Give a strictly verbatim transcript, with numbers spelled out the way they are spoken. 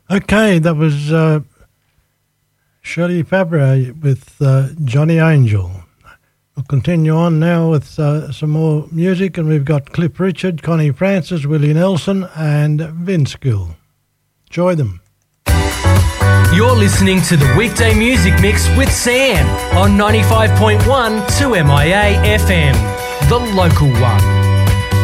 Okay, that was uh, Shirley Fabre with uh, Johnny Angel. We'll continue on now with uh, some more music, and we've got Cliff Richard, Connie Francis, Willie Nelson, and Vince Gill. Enjoy them. You're listening to the Weekday Music Mix with Sam on ninety-five point one two M I A F M, the local one.